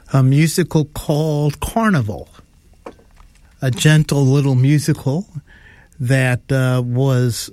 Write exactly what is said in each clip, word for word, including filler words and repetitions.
a musical called Carnival, a gentle little musical that uh, was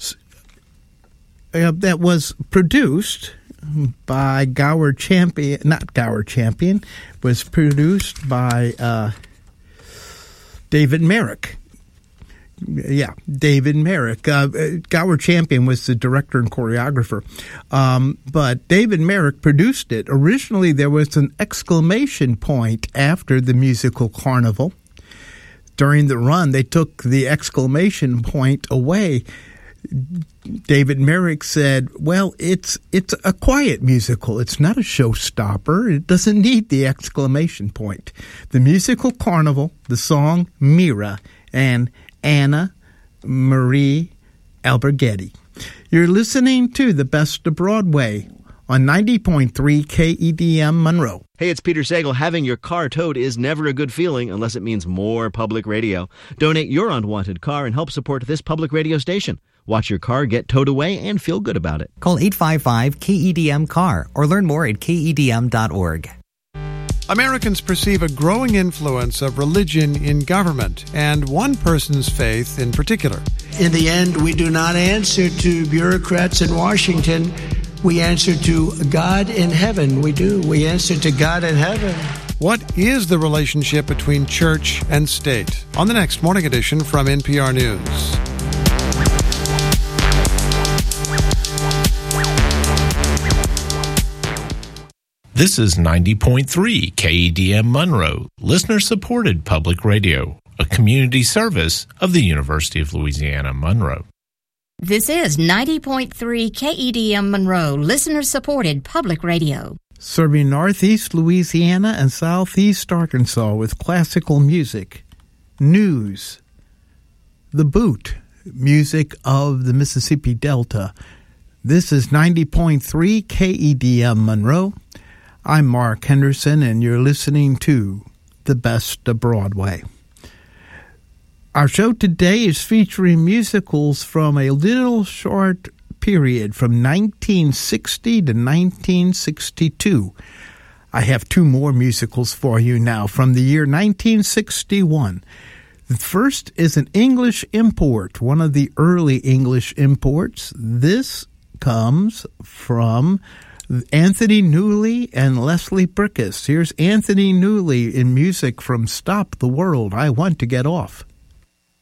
uh, that was produced by Gower Champion, not Gower Champion, was produced by uh, David Merrick. Yeah, David Merrick. Uh, Gower Champion was the director and choreographer. Um, but David Merrick produced it. Originally, there was an exclamation point after the musical Carnival. During the run, they took the exclamation point away. David Merrick said, well, it's it's a quiet musical. It's not a showstopper. It doesn't need the exclamation point. The musical Carnival, the song Mira, and Anna Marie Alberghetti. You're listening to The Best of Broadway on ninety point three K E D M Monroe. Hey, it's Peter Sagal. Having your car towed is never a good feeling unless it means more public radio. Donate your unwanted car and help support this public radio station. Watch your car get towed away and feel good about it. Call eight five five K E D M C A R or learn more at K E D M dot org. Americans perceive a growing influence of religion in government, and one person's faith in particular. In the end, we do not answer to bureaucrats in Washington. We answer to God in heaven. We do. We answer to God in heaven. What is the relationship between church and state? On the next Morning Edition from N P R News. This is ninety point three K E D M Monroe, listener-supported public radio, a community service of the University of Louisiana Monroe. This is ninety point three K E D M Monroe, listener-supported public radio. Serving Northeast Louisiana and Southeast Arkansas with classical music, news, the boot, music of the Mississippi Delta. This is ninety point three K E D M Monroe. I'm Mark Henderson, and you're listening to The Best of Broadway. Our show today is featuring musicals from a little short period from nineteen sixty to nineteen sixty-two. I have two more musicals for you now from the year nineteen sixty-one. The first is an English import, one of the early English imports. This comes from Anthony Newley and Leslie Bricusse. Here's Anthony Newley in music from Stop the World, I Want to Get Off.